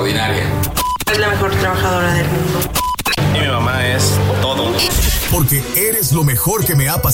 extraordinaria. Es la mejor trabajadora del mundo. Y mi mamá es todo. Porque eres lo mejor que me ha pasado.